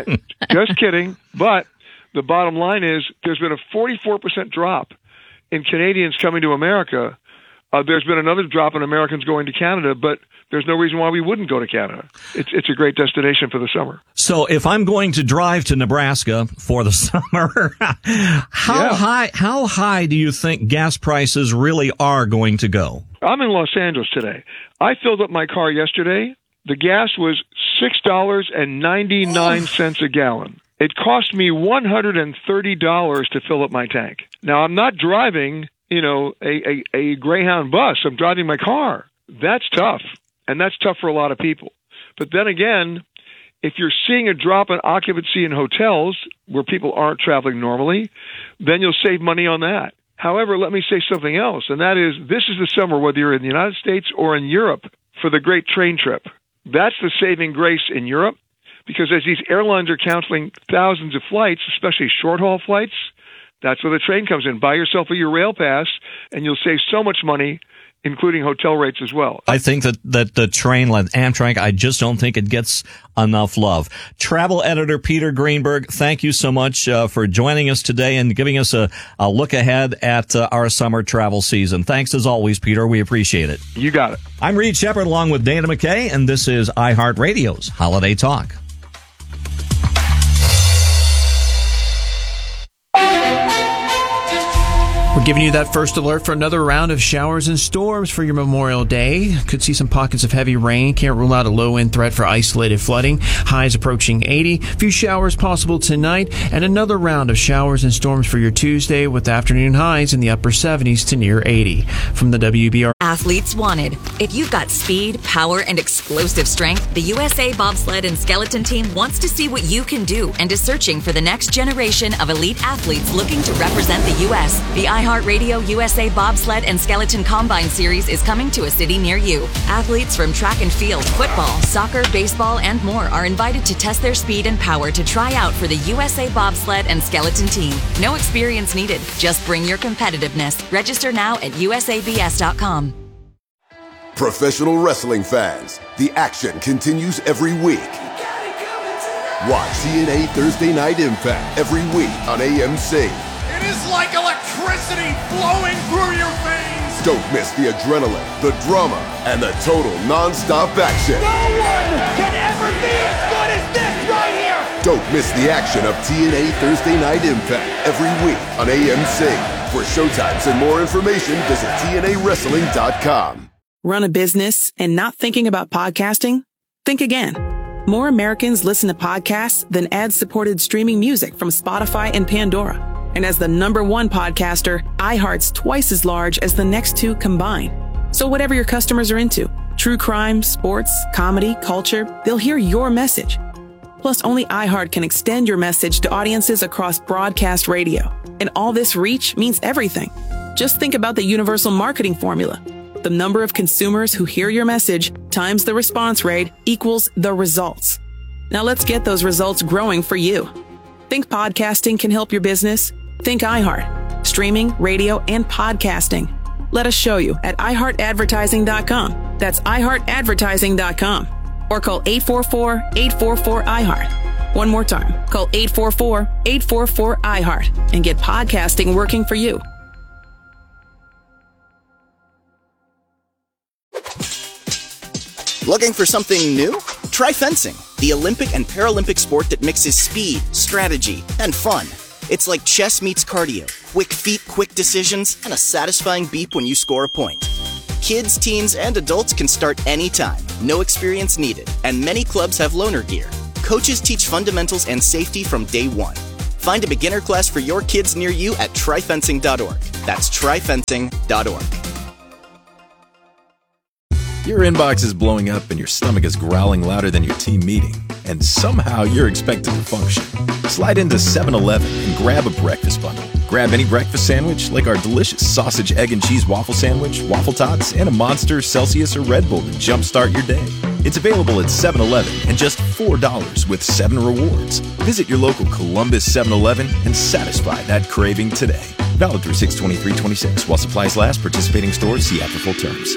just kidding, but the bottom line is there's been a forty-four percent drop in Canadians coming to America. Uh, there's been another drop in Americans going to Canada, but there's no reason why we wouldn't go to Canada. It's it's a great destination for the summer. So if I'm going to drive to Nebraska for the summer, how Yeah. high how high do you think gas prices really are going to go? I'm in Los Angeles today. I filled up my car yesterday. The gas was six dollars and ninety-nine cents a gallon. It cost me one hundred thirty dollars to fill up my tank. Now, I'm not driving, you know, a, a, a Greyhound bus. I'm driving my car. That's tough, and that's tough for a lot of people. But then again, if you're seeing a drop in occupancy in hotels where people aren't traveling normally, then you'll save money on that. However, let me say something else, and that is this is the summer, whether you're in the United States or in Europe, for the great train trip. That's the saving grace in Europe, because as these airlines are canceling thousands of flights, especially short-haul flights, that's where the train comes in. Buy yourself a your rail pass, and you'll save so much money, including hotel rates as well. I think that, that the train like Amtrak, I just don't think it gets enough love. Travel editor Peter Greenberg, thank you so much uh, for joining us today and giving us a, a look ahead at uh, our summer travel season. Thanks as always, Peter. We appreciate it. You got it. I'm Reed Shepard along with Dana McKay, and this is iHeartRadio's Holiday Talk. We're giving you that first alert for another round of showers and storms for your Memorial Day. Could see some pockets of heavy rain. Can't rule out a low-end threat for isolated flooding. Highs approaching eighty. Few showers possible tonight. And another round of showers and storms for your Tuesday with afternoon highs in the upper seventies to near eighty. From the W B R. Athletes wanted. If you've got speed, power, and explosive strength, the U S A Bobsled and Skeleton Team wants to see what you can do and is searching for the next generation of elite athletes looking to represent the U S The iHeartRadio U S A Bobsled and Skeleton Combine Series is coming to a city near you. Athletes from track and field, football, soccer, baseball, and more are invited to test their speed and power to try out for the U S A Bobsled and Skeleton Team. No experience needed. Just bring your competitiveness. Register now at U S A B S dot com. Professional wrestling fans, the action continues every week. Watch T N A Thursday Night Impact every week on A M C. It is like electricity flowing through your veins. Don't miss the adrenaline, the drama, and the total non-stop action. No one can ever be as good as this right here. Don't miss the action of T N A Thursday Night Impact every week on A M C. For showtimes and more information, visit T N A wrestling dot com. Run a business and not thinking about podcasting? Think again. More Americans listen to podcasts than ad-supported streaming music from Spotify and Pandora. And as the number one podcaster, iHeart's twice as large as the next two combined. So whatever your customers are into, true crime, sports, comedy, culture, they'll hear your message. Plus, only iHeart can extend your message to audiences across broadcast radio. And all this reach means everything. Just think about the universal marketing formula. The number of consumers who hear your message times the response rate equals the results. Now let's get those results growing for you. Think podcasting can help your business? Think iHeart. Streaming, radio, and podcasting. Let us show you at i heart advertising dot com. That's i heart advertising dot com. or call eight four four, eight four four, I heart. One more time, call eight four four, eight four four, I heart and get podcasting working for you. Looking for something new? Try fencing, the Olympic and Paralympic sport that mixes speed, strategy, and fun. It's like chess meets cardio, quick feet, quick decisions, and a satisfying beep when you score a point. Kids, teens, and adults can start anytime, no experience needed, and many clubs have loaner gear. Coaches teach fundamentals and safety from day one. Find a beginner class for your kids near you at try fencing dot org. That's try fencing dot org. Your inbox is blowing up and your stomach is growling louder than your team meeting, and somehow you're expected to function. Slide into seven eleven and grab a breakfast bundle. Grab any breakfast sandwich like our delicious sausage, egg, and cheese waffle sandwich, waffle tots, and a Monster, Celsius, or Red Bull to jumpstart your day. It's available at seven eleven and just four dollars with seven rewards. Visit your local Columbus seven eleven and satisfy that craving today. Valid through six twenty-three twenty-six. While supplies last, participating stores see app for full terms.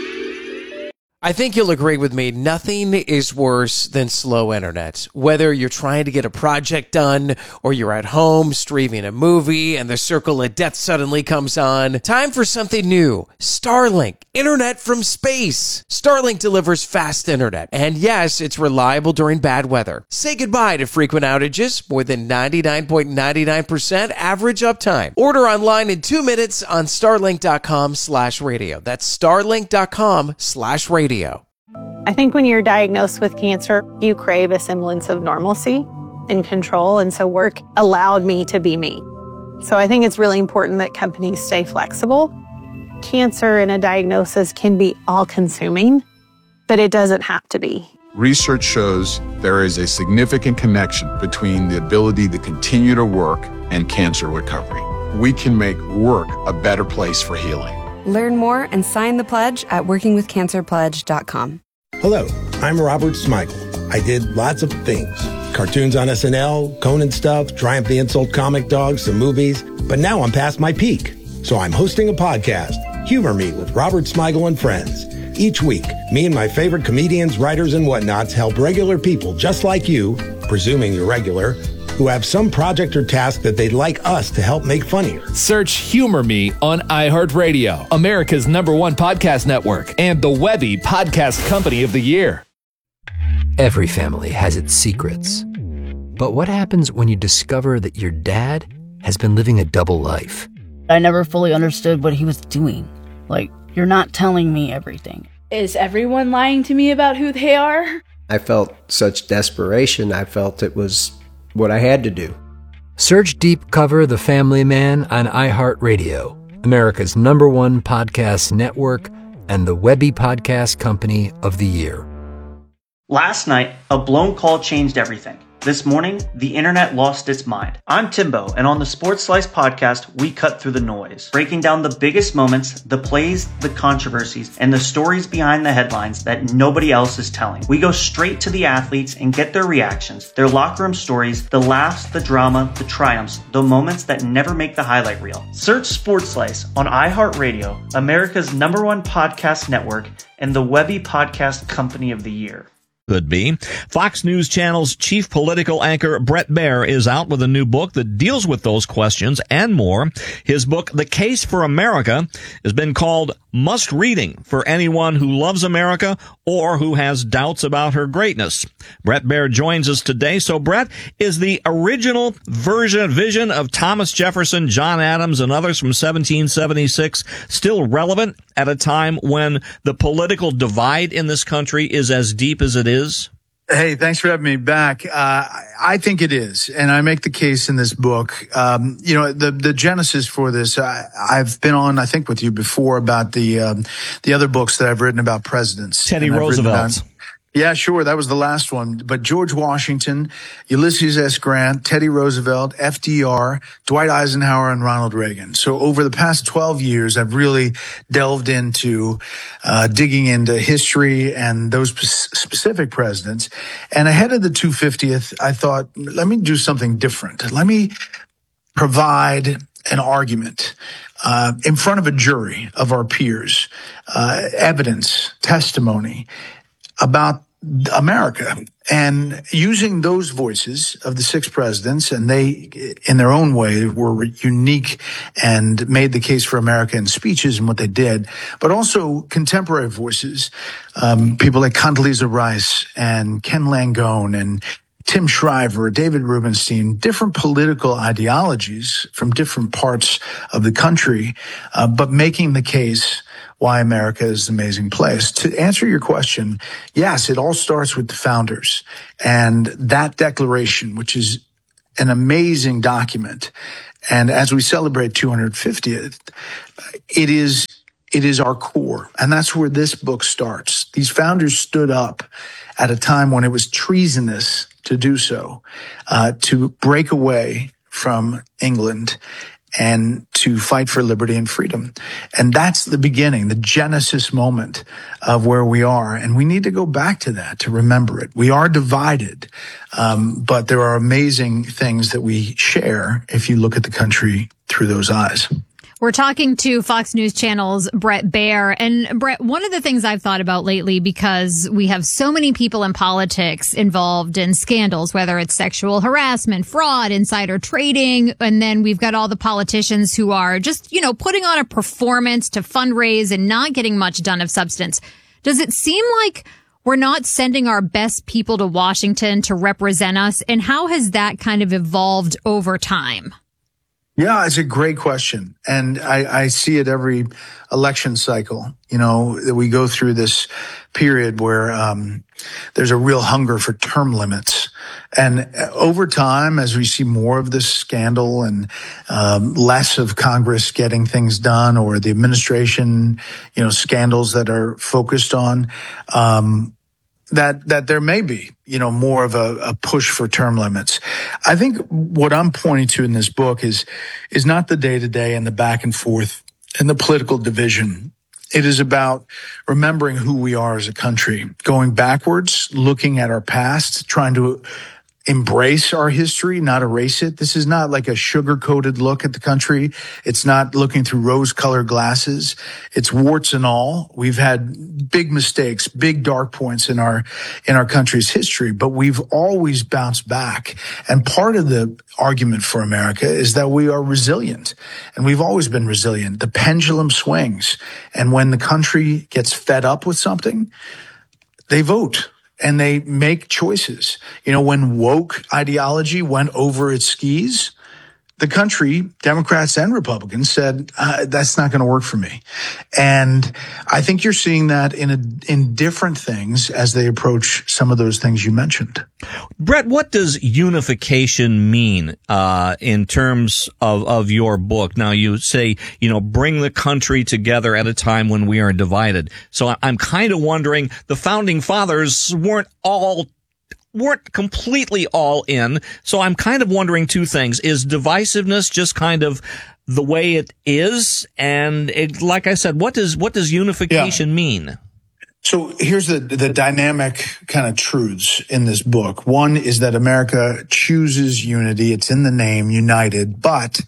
I think you'll agree with me. Nothing is worse than slow internet. Whether you're trying to get a project done or you're at home streaming a movie and the circle of death suddenly comes on. Time for something new. Starlink. Internet from space. Starlink delivers fast internet. And yes, it's reliable during bad weather. Say goodbye to frequent outages. More than ninety-nine point nine nine percent average uptime. Order online in two minutes on starlink dot com slash radio. That's starlink dot com slash radio. I think when you're diagnosed with cancer, you crave a semblance of normalcy and control. And so work allowed me to be me. So I think it's really important that companies stay flexible. Cancer and a diagnosis can be all-consuming, but it doesn't have to be. Research shows there is a significant connection between the ability to continue to work and cancer recovery. We can make work a better place for healing. Learn more and sign the pledge at working with cancer pledge dot com. Hello, I'm Robert Smigel. I did lots of things. Cartoons on S N L, Conan stuff, Triumph the Insult comic dogs, some movies. But now I'm past my peak. So I'm hosting a podcast, Humor Me with Robert Smigel and Friends. Each week, me and my favorite comedians, writers, and whatnots help regular people just like you, presuming you're regular, who have some project or task that they'd like us to help make funnier. Search Humor Me on iHeartRadio, America's number one podcast network, and the Webby Podcast Company of the Year. Every family has its secrets. But what happens when you discover that your dad has been living a double life? I never fully understood what he was doing. Like, you're not telling me everything. Is everyone lying to me about who they are? I felt such desperation. I felt it was what I had to do. Search Deep Cover The Family Man on iHeartRadio, America's number one podcast network and the Webby Podcast Company of the Year. Last night, a blown call changed everything. This morning, the internet lost its mind. I'm Timbo, and on the Sports Slice podcast, we cut through the noise, breaking down the biggest moments, the plays, the controversies, and the stories behind the headlines that nobody else is telling. We go straight to the athletes and get their reactions, their locker room stories, the laughs, the drama, the triumphs, the moments that never make the highlight reel. Search Sports Slice on iHeartRadio, America's number one podcast network, and the Webby Podcast Company of the Year. Could be. Fox News Channel's chief political anchor, Bret Baier, is out with a new book that deals with those questions and more. His book, The Case for America, has been called must-reading for anyone who loves America or who has doubts about her greatness. Bret Baier joins us today. So, Bret, is the original version, vision of Thomas Jefferson, John Adams, and others from seventeen seventy-six still relevant at a time when the political divide in this country is as deep as it is? Hey, thanks for having me back. Uh, I think it is, and I make the case in this book. Um, you know, the the genesis for this, I, I've been on, I think, with you before about the um, the other books that I've written about presidents. Teddy Roosevelt. Yeah, sure. That was the last one. But George Washington, Ulysses S. Grant, Teddy Roosevelt, F D R, Dwight Eisenhower, and Ronald Reagan. So over the past twelve years, I've really delved into uh digging into history and those sp- specific presidents. And ahead of the two hundred fiftieth, I thought, let me do something different. Let me provide an argument uh in front of a jury of our peers, uh evidence, testimony about America. And using those voices of the six presidents, and they, in their own way, were unique and made the case for America in speeches and what they did, but also contemporary voices, um, people like Condoleezza Rice and Ken Langone and Tim Shriver, David Rubenstein, different political ideologies from different parts of the country, uh, but making the case why America is an amazing place. To answer your question, yes, it all starts with the founders and that declaration, which is an amazing document. And as we celebrate two hundred fiftieth, it is, it is our core. And that's where this book starts. These founders stood up at a time when it was treasonous to do so, uh, to break away from England and to fight for liberty and freedom. And that's the beginning, the genesis moment of where we are. And we need to go back to that to remember it. We are divided, um, but there are amazing things that we share if you look at the country through those eyes. We're talking to Fox News Channel's Bret Baier. And Bret, one of the things I've thought about lately, because we have so many people in politics involved in scandals, whether it's sexual harassment, fraud, insider trading, and then we've got all the politicians who are just, you know, putting on a performance to fundraise and not getting much done of substance. Does it seem like we're not sending our best people to Washington to represent us? And how has that kind of evolved over time? Yeah, it's a great question. And I, I see it every election cycle, you know, that we go through this period where um, there's a real hunger for term limits. And over time, as we see more of this scandal and um, less of Congress getting things done or the administration, you know, scandals that are focused on, um, that, that there may be, you know, more of a, a push for term limits. I think what I'm pointing to in this book is, is not the day to day and the back and forth and the political division. It is about remembering who we are as a country, going backwards, looking at our past, trying to embrace our history, not erase it. This is not like a sugar-coated look at the country. It's not looking through rose-colored glasses. It's warts and all. We've had big mistakes, big dark points in our, in our country's history, but we've always bounced back. And part of the argument for America is that we are resilient, and we've always been resilient. The pendulum swings, and when the country gets fed up with something, they vote. And they make choices. You know, when woke ideology went over its skis, the country, Democrats and Republicans, said, uh, that's not going to work for me. And I think you're seeing that in a, in different things as they approach some of those things you mentioned. Bret, what does unification mean uh in terms of, of your book? Now, you say, you know, bring the country together at a time when we are divided. So I'm kind of wondering, the founding fathers weren't all weren't completely all in. So I'm kind of wondering two things. Is divisiveness just kind of the way it is? And it, like I said, what does, what does unification yeah. mean? So here's the, the dynamic kind of truths in this book. One is that America chooses unity. It's in the name, united, but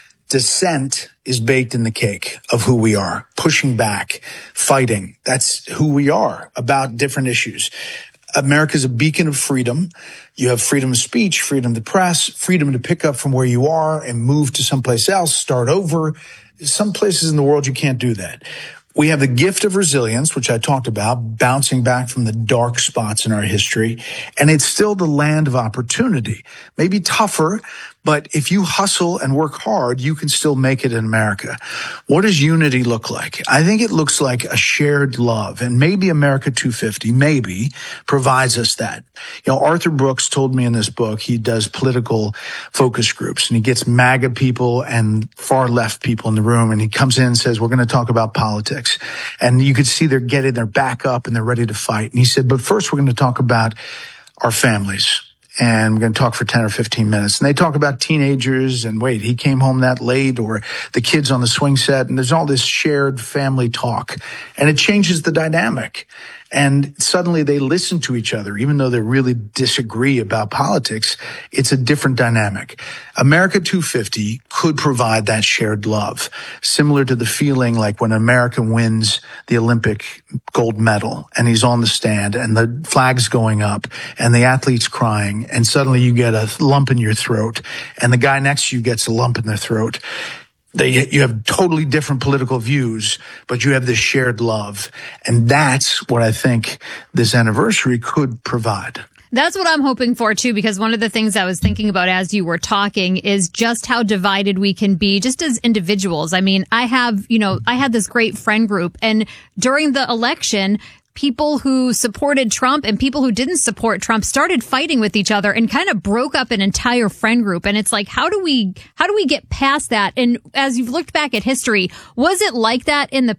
dissent is baked in the cake of who we are, pushing back, fighting. That's who we are about different issues. America is a beacon of freedom. You have freedom of speech, freedom to press, freedom to pick up from where you are and move to someplace else, start over. Some places in the world you can't do that. We have the gift of resilience, which I talked about, bouncing back from the dark spots in our history. And it's still the land of opportunity. Maybe tougher, but if you hustle and work hard, you can still make it in America. What does unity look like? I think it looks like a shared love. And maybe America two fifty, maybe, provides us that. You know, Arthur Brooks told me in this book, he does political focus groups, and he gets MAGA people and far left people in the room, and he comes in and says, we're going to talk about politics. And you could see they're getting their back up and they're ready to fight. And he said, but first we're going to talk about our families. And we're going to talk for ten or fifteen minutes. And they talk about teenagers and wait, he came home that late, or the kids on the swing set. And there's all this shared family talk, and it changes the dynamic. And suddenly they listen to each other, even though they really disagree about politics. It's a different dynamic. America two fifty could provide that shared love, similar to the feeling like when an American wins the Olympic gold medal and he's on the stand and the flag's going up and the athlete's crying and suddenly you get a lump in your throat and the guy next to you gets a lump in their throat. They, you have totally different political views, but you have this shared love. And that's what I think this anniversary could provide. That's what I'm hoping for, too, because one of the things I was thinking about as you were talking is just how divided we can be just as individuals. I mean, I have, you know, I had this great friend group, and during the election, people who supported Trump and people who didn't support Trump started fighting with each other and kind of broke up an entire friend group. And it's like, how do we, how do we get past that? And as you've looked back at history, was it like that in the